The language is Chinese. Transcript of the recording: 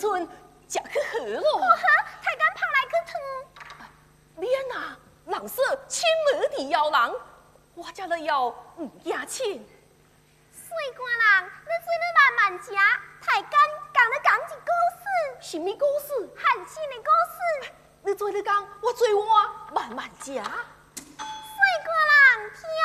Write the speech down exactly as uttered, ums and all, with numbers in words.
村食去好哦。 好，太监捧来去汤。 免啊，人说亲儿弟要人，我这了要唔惊亲。 水官人，你水你慢慢食，太监讲你讲一故事， 什么故事？ 汉信的故事。 你做你讲，我做我慢慢食。 水官人听。